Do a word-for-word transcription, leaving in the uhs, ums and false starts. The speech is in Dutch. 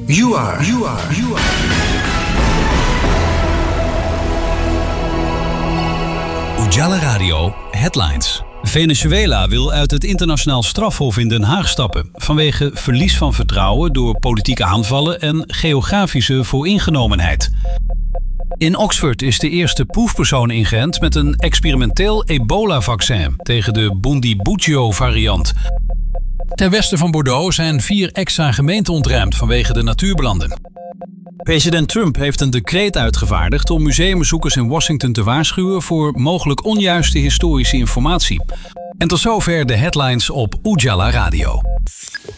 You are, you are, you are. Ujala Radio Headlines. Venezuela wil uit het internationaal strafhof in Den Haag stappen vanwege verlies van vertrouwen door politieke aanvallen en geografische vooringenomenheid. In Oxford is de eerste proefpersoon ingeënt met een experimenteel ebola-vaccin tegen de Bundibugyo-variant. Ten westen van Bordeaux zijn vier extra gemeenten ontruimd vanwege de natuurbranden. President Trump heeft een decreet uitgevaardigd om museumbezoekers in Washington te waarschuwen voor mogelijk onjuiste historische informatie. En tot zover de headlines op Ujala Radio.